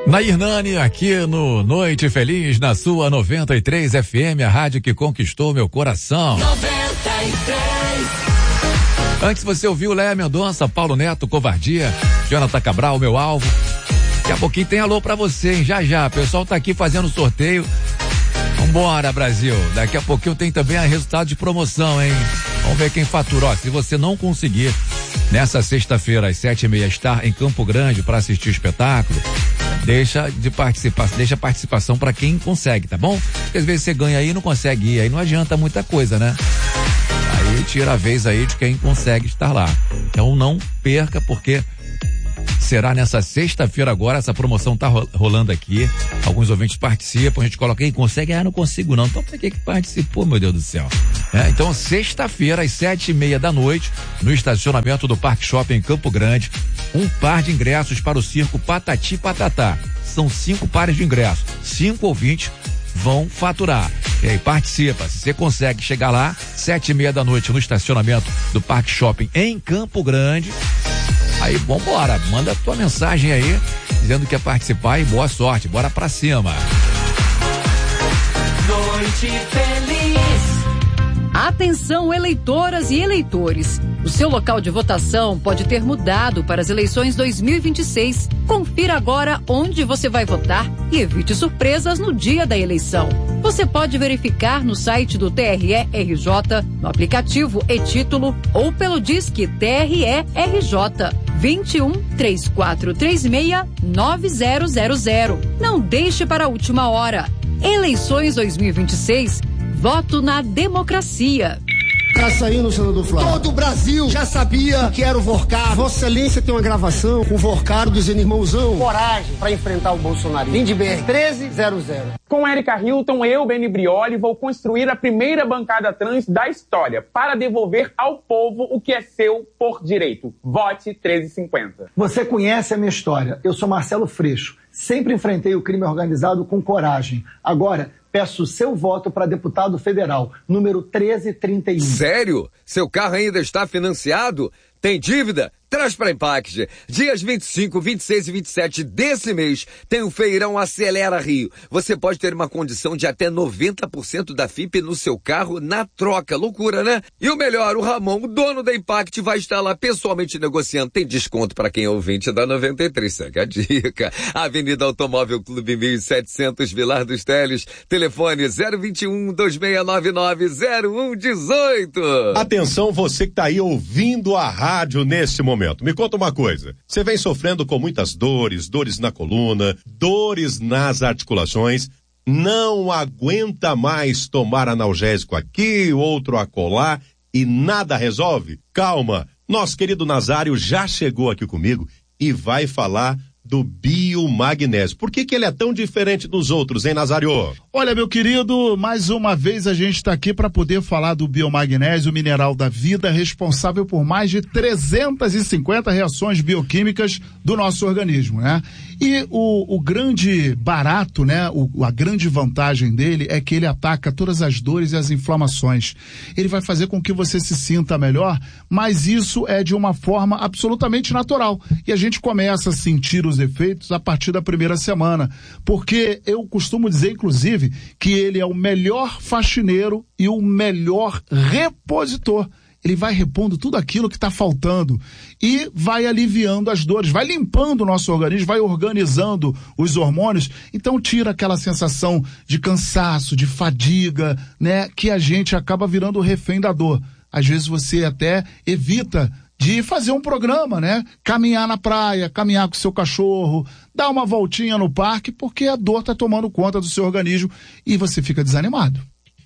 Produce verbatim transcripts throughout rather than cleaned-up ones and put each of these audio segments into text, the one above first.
Nair Nani aqui no Noite Feliz, na sua noventa e três F M, a rádio que conquistou meu coração. noventa e três. Antes você ouviu Léa Mendonça, Paulo Neto, Covardia, Jonathan Cabral, Meu Alvo. Daqui a pouquinho tem alô pra você, hein? Já já, o pessoal tá aqui fazendo sorteio. Vambora, Brasil. Daqui a pouquinho tem também a resultado de promoção, hein? Vamos ver quem fatura. Ó, se você não conseguir nessa sexta-feira às sete e meia estar em Campo Grande para assistir o espetáculo, deixa de participar, deixa a participação para quem consegue, tá bom? Porque às vezes você ganha aí e não consegue ir, aí não adianta muita coisa, né? Aí tira a vez aí de quem consegue estar lá. Então não perca, porque será nessa sexta-feira agora, essa promoção tá rolando aqui, alguns ouvintes participam, a gente coloca aí, consegue? Ah, não consigo não, então pra que que participou, meu Deus do céu? É, então sexta-feira às sete e meia da noite, no estacionamento do Parque Shopping em Campo Grande, um par de ingressos para o circo Patati Patatá, são cinco pares de ingressos, cinco ouvintes vão faturar. E aí, participa. Se você consegue chegar lá, sete e meia da noite no estacionamento do Parque Shopping em Campo Grande, aí vambora, manda a tua mensagem aí, dizendo que quer participar e boa sorte, bora pra cima. Noite Feliz. Atenção, eleitoras e eleitores. O seu local de votação pode ter mudado para as eleições dois mil e vinte e seis. Confira agora onde você vai votar e evite surpresas no dia da eleição. Você pode verificar no site do T R E R J, no aplicativo e-Título ou pelo Disque T R E R J vinte e um, três quatro três seis, nove zero zero zero. Não deixe para a última hora. Eleições dois mil e vinte e seis. Voto na democracia. Tá saindo, senador Flávio. Todo o Brasil já sabia que era o Vorcaro. Vossa Excelência tem uma gravação com o Vorcaro dizendo irmãozão. Coragem pra enfrentar o Bolsonaro. Lindbergh, treze zero zero. Com Érica Hilton, eu, Beni Brioli, vou construir a primeira bancada trans da história para devolver ao povo o que é seu por direito. Vote treze cinquenta. Você conhece a minha história. Eu sou Marcelo Freixo. Sempre enfrentei o crime organizado com coragem. Agora, peço o seu voto para deputado federal, número treze trinta e um. Sério? Seu carro ainda está financiado? Tem dívida? Traz para Impact. Dias vinte e cinco, vinte e seis e vinte e sete desse mês tem o Feirão Acelera Rio. Você pode ter uma condição de até noventa por cento da F I P no seu carro na troca. Loucura, né? E o melhor, o Ramon, o dono da Impact, vai estar lá pessoalmente negociando. Tem desconto para quem é ouvinte da noventa e três. Segue a dica. Avenida Automóvel Clube mil e setecentos, Vilar dos Teles. Telefone zero vinte e um, dois seis nove nove, zero um um oito. Atenção, você que tá aí ouvindo a rádio nesse momento. Me conta uma coisa, você vem sofrendo com muitas dores, dores na coluna, dores nas articulações, não aguenta mais tomar analgésico aqui, outro acolá e nada resolve? Calma, nosso querido Nazário já chegou aqui comigo e vai falar do biomagnésio. Por que que ele é tão diferente dos outros, hein, Nazário? Olha, meu querido, mais uma vez a gente está aqui para poder falar do biomagnésio, mineral da vida, responsável por mais de trezentas e cinquenta reações bioquímicas do nosso organismo, né? E o, o grande barato, né? O, a grande vantagem dele é que ele ataca todas as dores e as inflamações. Ele vai fazer com que você se sinta melhor, mas isso é de uma forma absolutamente natural. E a gente começa a sentir os efeitos a partir da primeira semana, porque eu costumo dizer, inclusive, que ele é o melhor faxineiro e o melhor repositor. Ele vai repondo tudo aquilo que está faltando e vai aliviando as dores, vai limpando o nosso organismo, vai organizando os hormônios, então tira aquela sensação de cansaço, de fadiga, né, que a gente acaba virando refém da dor. Às vezes você até evita de fazer um programa, né? Caminhar na praia, caminhar com o seu cachorro, dar uma voltinha no parque, porque a dor está tomando conta do seu organismo e você fica desanimado.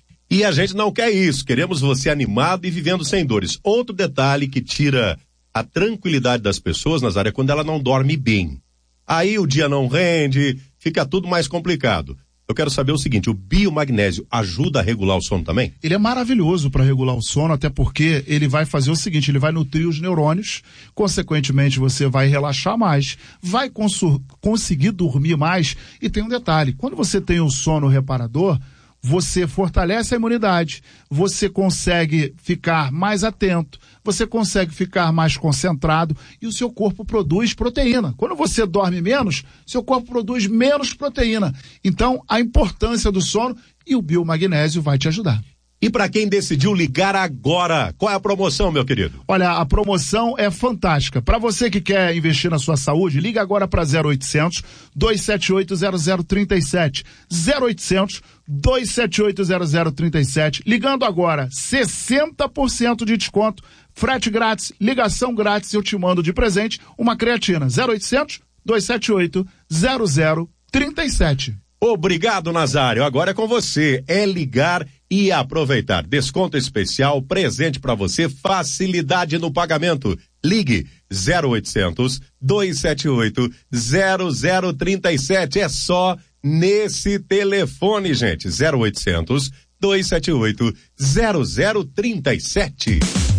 E a gente não quer isso, queremos você animado e vivendo sem dores. Outro detalhe que tira a tranquilidade das pessoas, Nazário, é quando ela não dorme bem. Aí o dia não rende, fica tudo mais complicado. Eu quero saber o seguinte, o biomagnésio ajuda a regular o sono também? Ele é maravilhoso para regular o sono, até porque ele vai fazer o seguinte, ele vai nutrir os neurônios, consequentemente você vai relaxar mais, vai conseguir dormir mais, e tem um detalhe, quando você tem o sono reparador, você fortalece a imunidade, você consegue ficar mais atento, você consegue ficar mais concentrado e o seu corpo produz proteína. Quando você dorme menos, seu corpo produz menos proteína. Então, a importância do sono e o biomagnésio vai te ajudar. E para quem decidiu ligar agora, qual é a promoção, meu querido? Olha, a promoção é fantástica. Para você que quer investir na sua saúde, liga agora para zero oitocentos, dois sete oito, zero zero três sete. zero oitocentos, dois sete oito, zero zero três sete. Ligando agora, sessenta por cento de desconto, frete grátis, ligação grátis, eu te mando de presente uma creatina. zero oitocentos, dois sete oito, zero zero três sete. Obrigado, Nazário. Agora é com você. É ligar e aproveitar. Desconto especial, presente para você, facilidade no pagamento. Ligue zero oitocentos, dois sete oito, zero zero três sete. É só nesse telefone, gente. zero oitocentos, dois sete oito, zero zero três sete.